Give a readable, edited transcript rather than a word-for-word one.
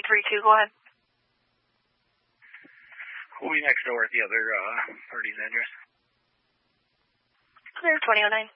932, go ahead. Who'll be next door at the other party's address? Clear 2009.